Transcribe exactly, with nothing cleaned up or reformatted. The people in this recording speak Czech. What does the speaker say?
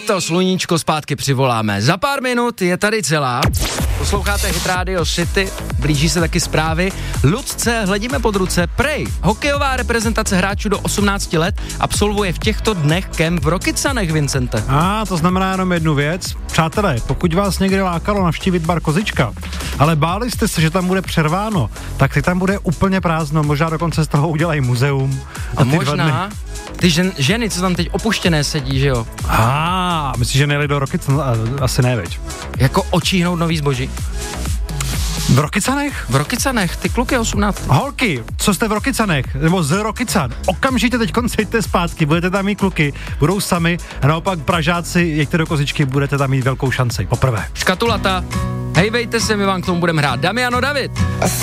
to sluníčko zpátky přivoláme. Za pár minut je tady celá. Posloucháte Hit Radio City, blíží se taky zprávy. Lucce, hledíme pod ruce, prej. Hokejová reprezentace hráčů do osmnácti let absolvuje v těchto dnech kemp v Rokycanech, Vincente. A to znamená jenom jednu věc. Přátelé, pokud vás někdy lákalo navštívit bar Kozička, ale báli jste se, že tam bude přerváno, tak teď tam bude úplně prázdno, možná dokonce z toho udělají muzeum. A, a možná ty žen, ženy, co tam teď opuštěné sedí, že jo? A myslíš, že nejeli do Rokycan? Asi ne, veď. Jako očíhnout nový zboží. V Rokycanech? V Rokycanech, ty kluky osmnáct. Holky, co jste v Rokycanech? Nebo z Rokycan? Okamžitě teď sejďte zpátky, budete tam mít kluky, budou sami a naopak Pražáci, jeďte do Kozičky, budete tam mít velkou šanci, poprvé. Škatulata, hejvejte se, my vám k tomu budeme hrát. Damiano David.